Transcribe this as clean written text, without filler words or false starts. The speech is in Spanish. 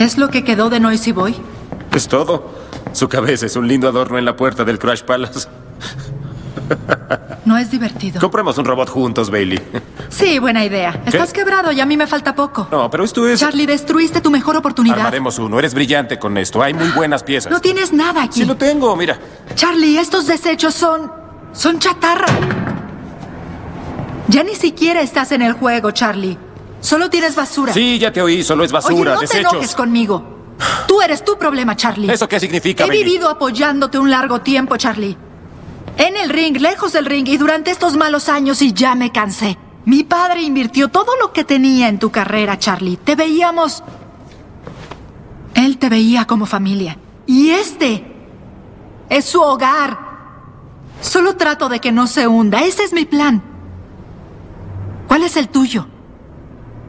¿Es lo que quedó de Noisy Boy? Es todo. Su cabeza es un lindo adorno en la puerta del Crash Palace. No es divertido. Compremos un robot juntos, Bailey. Sí, buena idea. Estás quebrado y a mí me falta poco. No, pero esto es... Charlie, destruiste tu mejor oportunidad. Armaremos uno. Eres brillante con esto. Hay muy buenas piezas. No tienes nada aquí. Sí lo tengo, mira. Charlie, estos desechos son chatarra. Ya ni siquiera estás en el juego, Charlie. Solo tienes basura. Sí, ya te oí. Solo es basura, Oye, no desechos. te enojes conmigo. Tú eres tu problema, Charlie. ¿Eso qué significa, He Bailey? vivido apoyándote un largo tiempo, Charlie. En el ring, lejos del ring y durante estos malos años y ya me cansé. Mi padre invirtió todo lo que tenía en tu carrera, Charlie. Te veíamos... Él te veía como familia. Y este es su hogar. Solo trato de que no se hunda. Ese es mi plan. ¿Cuál es el tuyo?